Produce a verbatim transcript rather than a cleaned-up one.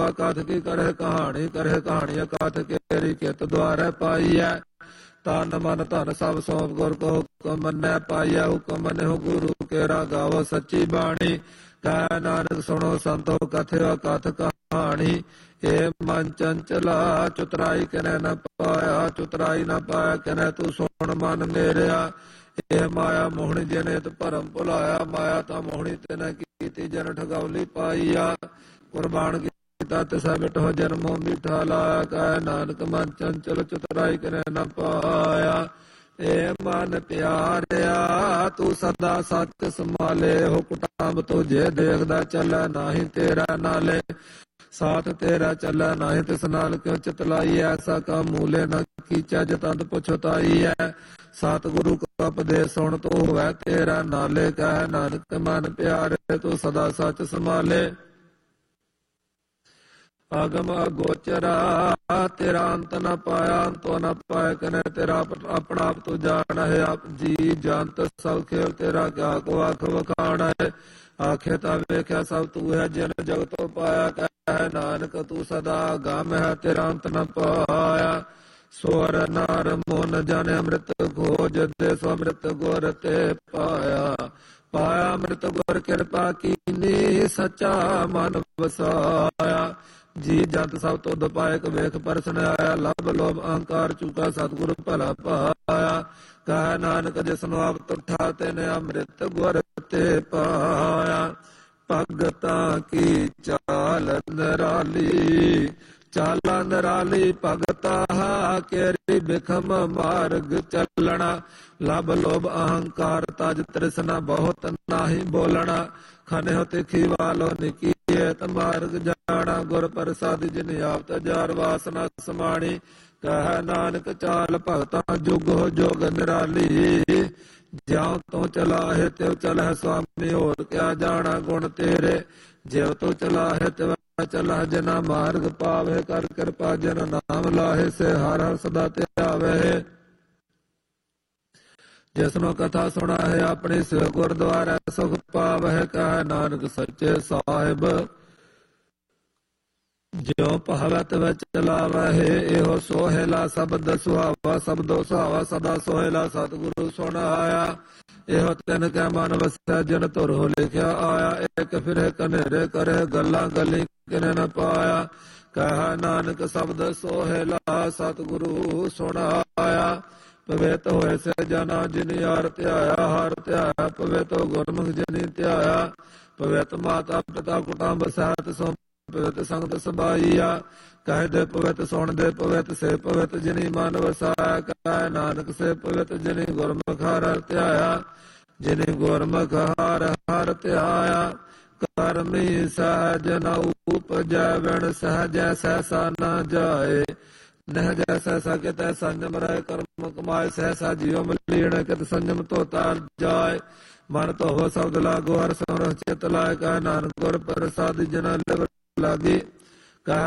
ਅਕਥ ਕੀ ਕਰੇ ਕਹਾਣੀ, ਕਰੇ ਕਹਾਣੀ ਅਕਥ ਕੇਰੀ ਕਿਤ ਦੁਆਰੇ ਪਾਈਐ। ਤਨ ਮਨ ਧਨ ਸਭ ਸੌਂਪ ਗੁਰ ਕੋ ਹੁਕਮ ਮੰਨੈ ਪਾਈਐ। ਹੁਕਮ ਮੰਨਿਓ ਗੁਰੂ ਕੇਰਾ ਗਾਵੋ ਸੱਚੀ ਬਾਣੀ। ਕਹਿ ਨਾਨਕ ਸੁਣੋ ਸੰਤੋ ਕਥਿਓ ਅਕਥ ਕਹਾਣੀ। ਏ ਮਨ ਚੰਚਲਾ ਚੁਤਰਾਈ ਕਿਨੈ ਨ ਪਾਇਆ, ਚੁਤਰਾਈ ਨ ਪਾਇਆ ਕਿਨੈ ਤੂੰ ਸੁਣ ਮਨ ਮੇਰਿਆ। ਇਹ ਮਾਇਆ ਮੋਹਣੀ ਜਨੇ ਤ ਭਰਮ ਭੁਲਾਇਆ, ਮਾਇਆ ਤਾਂ ਮੋਹਣੀ ਤਿਨੈ ਕੀਤੀ ਜਨ ਠਗੌਲੀ ਪਾਈਆ। ਕੁਰਬਾਨ ਕੀਤਾ ਤਿਸੈ ਬਿਟਹੁ ਜਨਮੋ ਮਿੱਠਾ ਲਾਇਆ। ਕਹਿ ਨਾਨਕ ਮਨ ਚੰਚਲ ਚੁਤਰਾਈ ਕਿਨੈ ਨ ਪਾਇਆ। ਏ ਮਨ ਪਿਆਰਿਆ ਤੂੰ ਸਦਾ ਸੱਚ ਸੰਭਾਲੇ, ਹੋ ਕੁਟਾਂਬ ਤੁਝੇ ਦੇਖਦਾ ਚੱਲੈ ਨਾਹੀਂ ਤੇਰਾ ਨਾਲੇ। ਸਾਥ ਤੇਰਾ ਚੱਲੈ ਨਾਹੀਂ ਤਿਸ ਨਾਲ ਕਿਉ ਚਿਤਲਾਈ। ਐਸਾ ਕਾ ਮੂਲੇ ਨ ਕੀਚੈ ਜਤੰਦ ਪੁਛਤਾਈ ਹੈ। ਸਤਿਗੁਰੂ ਕਾ ਉਪਦੇਸ਼ ਸੁਣ ਤੂੰ ਹੋਵੈ ਤੇਰਾ ਨਾਲੇ। ਕਹਿ ਨਾਨਕ ਮਨ ਪਿਆਰੇ ਤੂੰ ਸਦਾ ਸੱਚ ਸੰਭਾਲੇ। ਅਗਮ ਅਗੋਚਰਾ ਤੇਰਾ ਅੰਤ ਨ ਪਾਇਆ, ਅੰਤੋ ਨ ਪਾਇਆ ਕਿਨੈ ਤੇਰਾ ਆਪਣਾ ਆਪ ਤੂੰ ਜਾਣ ਹੈ। ਆਪ ਜੀ ਜੰਤ ਸਭ ਖੇਲ ਤੇਰਾ ਕਿਆ ਕੋ ਆਖ ਵਖਾਣ ਹੈ। ਆਖੇ ਤਾਂ ਵੇਖਿਆ ਸਭ ਤੂੰ ਹੈ ਜਿਨ ਜਗਤੋਂ ਪਾਇਆ। ਕਹਿ ਨਾਨਕ ਤੂੰ ਸਦਾ ਗਮ ਹੈ ਤੇਰਾ ਅੰਤ ਨ ਪਾਇਆ। ਸਵਰ ਨਰ ਮੋਨ ਜਾਣੇ ਅੰਮ੍ਰਿਤ ਖੋਜ ਦੇ ਸੋ ਅੰਮ੍ਰਿਤ ਗੁਰ ਤੇ ਪਾਇਆ। ਪਾਇਆ ਅੰਮ੍ਰਿਤ ਗੁਰ ਕਿਰਪਾ ਕੀਨੀ ਸੱਚਾ ਮਨ ਵਸਾਇਆ। ਜੀ ਜੰਤ ਸਭ ਤੋਂ ਦਪਾਇਕ ਵੇਖ ਪਰਸਨ ਆਇਆ। ਲਭ ਲੋਭ ਅਹੰਕਾਰ ਚੁਕਾ ਸਤਿਗੁਰ ਭਲਾ ਪਾਇਆ। ਕਹਿ ਨਾਨਕ ਜਿਸਨੂੰ ਆਪ ਤੁਠਾ ਤੈਨੇ ਅੰਮ੍ਰਿਤ ਗੁਰ ਤੇ ਪਾਇਆ। ਭਗਤਾਂ ਕੀ ਚਾਲ ਨਿਰਾਲੀ, ਚਾਲਾਂ ਨਿਰਾਲੀ ਭਗਤਾ ਕੇਰੀ ਬਿਖਮ ਮਾਰਗ ਚੱਲਣਾ। ਲਭ ਲੋਭ ਅਹੰਕਾਰ ਤਜ ਤ੍ਰਿਸ਼ਨਾ ਬਹੁਤ ਨਾਹੀ ਬੋਲਣਾ। ਖਨਿਓ ਤਿਖੀ ਵਾਲੋ ਨਿਕੀਏਤ ਮਾਰਗ ਜਾਣਾ। ਗੁਰ ਪ੍ਰਸਾਦਿ ਜਿਨ ਆਪ ਤਜਾਰ ਵਾਸਨਾ ਸਮਾਣੀ। ਕਹਿ ਨਾਨਕ ਚਾਲ ਭਗਤਾਂ ਜੁਗ ਹੋ ਜੋਗ ਨਿਰਾਲੀ। ਜਿਉ ਤੋਂ ਚਲਾਹੇ ਤਿਉ ਚਲਹਿ ਸੁਆਮੀ ਹੋਰ ਕਿਆ ਜਾਣਾ ਗੁਣ ਤੇਰੇ। ਜਿਉ ਤੋਂ ਚਲਾਹੇ ਤਿਉ ਚਲਹਿ ਜਿਨਾ ਮਾਰਗ ਪਾਵੇ। ਕਰ ਕਿਰਪਾ ਜਿਨ ਨਾਮ ਲਾਹੇ ਸੇ ਹਰ ਹਰ ਸਦਾ ਧਿਆਵੇ। ਜਿਸਨੂੰ ਕਥਾ ਸੁਣਾ ਹੈ ਆਪਣੀ ਸਿਵ ਗੁਰਦੁਆਰਾ ਸੁਖ ਪਾਵਹਿ। ਕਹਿ ਨਾਨਕ ਸੱਚੇ ਸਾਹਿਬ ਜਿਉ ਪਹਵਤ ਵਿੱਚ ਚਲਾਵਹਿ। ਇਹੋ ਸੋਹਿਲਾ ਸ਼ਬਦ ਸੁਹਾਵਾ, ਸ਼ਬਦੋ ਸੁਹਾਵਾ ਸਦਾ ਸੋਹਿਲਾ। ਸਤਿਗੁਰੂ ਸੁਣ ਆਇਆ ਇਹੋ ਤਿਨ ਕੈ ਮਨ ਵਸੈ ਜਿਨ ਧੁਰੋ ਲਿਖਿਆ ਆਇਆ। ਇੱਕ ਫਿਰੇ ਕਨੇਰੇ ਕਰੇ ਗੱਲਾਂ ਗੱਲੀ ਕਿਨੇ ਨ ਪਾਇਆ। ਕਹਿ ਨਾਨਕ ਸ਼ਬਦ ਸੋਹਿਲਾ ਸਤਿਗੁਰੂ ਸੁਣ ਆਇਆ। ਪਵਿੱਤ ਹੋਏ ਸੇ ਜਨਾ ਜਿਨ ਯਾਰ ਧਿਆਇਆ। ਹਰ ਧਿਆਇਆ ਪਵਿੱਤ ਗੁਰਮੁਖ ਜਿਨੀ ਧਿਆਇਆ। ਪਵਿੱਤ ਮਾਤਾ ਪਿਤਾ ਕੁਟੰਬ ਸਹਿਤ ਸੋ ਪਵਿੱਤ ਸੰਗਤ ਸਬਾਈਆ। ਕਹਿ ਦੇ ਪਵਿੱਤ ਸੁਣ ਦੇ ਪਵਿੱਤ ਸੇ ਪਵਿੱਤ ਜਿਨੀ ਮਨ ਵਸਾਇਆ। ਕਹਿ ਨਾਨਕ ਸੇ ਪਵਿੱਤ ਜਿਨੀ ਗੁਰਮੁਖ ਹਰ ਧਿਆਇਆ। ਜਿਨੀ ਗੁਰਮੁਖ ਹਰ ਹਰ ਧਿਆਇਆ। ਕਰਮੀ ਸਹਿਜ ਨ ਉਪਜੈ ਵਿਣ ਸਹਿਜੈ ਸਹਿਸਾ ਨ ਜਾਏ। ਨਹਿ ਜੈਸਾ ਸਕੇ ਤੈ ਸੰਜਮ ਰਹਿ ਕਰਮ ਕਮਾਏ। ਸਹਿਸਾ ਜੀਉ ਮਲੀਣ ਕਿਤ ਸੰਜਮ ਧੋਤਾ ਜਾਏ। ਮਨ ਧੋਵ ਸ਼ਬਦ ਲਾਗੋ ਹਰ ਸਮਰਹ ਚਿਤ ਲਾਇ। ਕਹਿ ਨਾਨਕ ਗੁਰ ਪ੍ਰਸਾਦਿ ਜਿਨਾ ਲਿਵ ਲਾਗੀ।